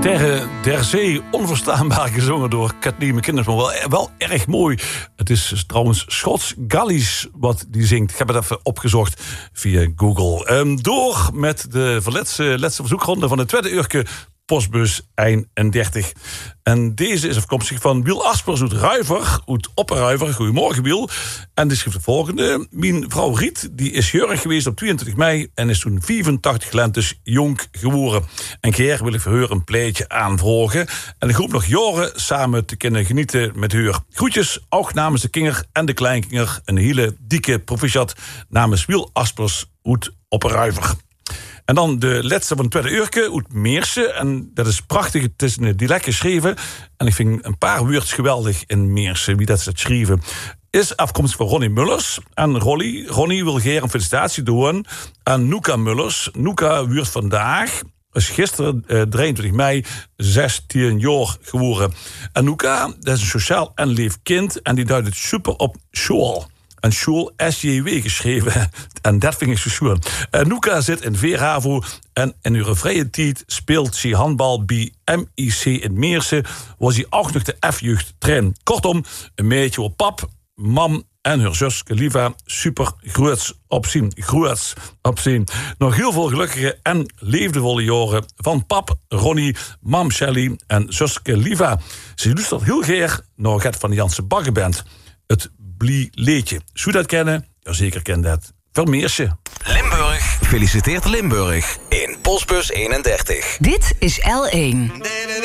Sterren der Zee, onverstaanbaar gezongen door Kathleen McInnes, maar wel erg mooi. Het is trouwens Schots-Gallisch wat die zingt. Ik heb het even opgezocht via Google. Door met de laatste verzoekronde van de tweede uurke Postbus 31. En deze is afkomstig van Wiel Aspers uit Ruiver, uit Opperruiver. Goedemorgen, Wiel. En die schrijft het volgende. Mijn vrouw Riet, die is jarig geweest op 22 mei... en is toen 84 lentes jong geworden. En keer wil ik voor haar een pleitje aanvragen. En ik hoop nog jaren samen te kunnen genieten met haar. Groetjes, ook namens de kinger en de kleinkinger. Een hele dikke proficiat namens Wiel Aspers uit Opperruiver. En dan de laatste van het tweede uurke, uit Meersen. En dat is prachtig, het is een dialect geschreven. En ik vind een paar woorden geweldig in Meersen, wie dat is geschreven. Is afkomstig van Ronnie Mullers. En Ronnie wil graag een felicitatie doen aan Nuka Mullers. Nuka wordt vandaag, is gisteren 23 mei, 16 jaar geworden. En Nuka, dat is een sociaal en lief kind. En die duidt het super op school. En school SJW geschreven. En dat vind ik zo schoon. Nuka zit in Veerhavo. En in haar vrije tijd speelt ze handbal bij MIC in Meersen. Waar ze ook nog de F-jeugd traint. Kortom, een beetje op pap, mam en haar zus Liva super groots opzien. Nog heel veel gelukkige en liefdevolle jaren van pap Ronnie, mam Shelly en zuske Liva. Ze doet dat heel graag naar het van de Janse Baggerband. Het Blie Leedje. Zou dat kennen? Jazeker ken dat. Vermeersje. Limburg feliciteert Limburg in Postbus 31. Dit is L1.